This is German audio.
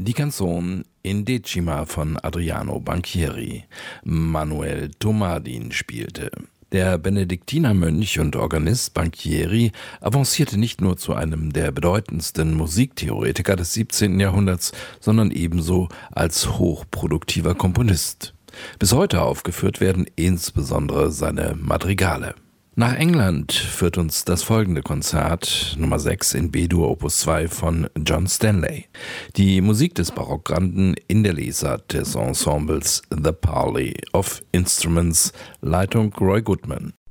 Die Canzone in Decima von Adriano Banchieri. Manuel Tomadin spielte. Der Benediktinermönch und Organist Banchieri avancierte nicht nur zu einem der bedeutendsten Musiktheoretiker des 17. Jahrhunderts, sondern ebenso als hochproduktiver Komponist. Bis heute aufgeführt werden insbesondere seine Madrigale. Nach England führt uns das folgende Konzert Nummer 6 in B-Dur Opus 2 von John Stanley. Die Musik des Barockgranden in der Lesart des Ensembles The Parley of Instruments, Leitung Roy Goodman.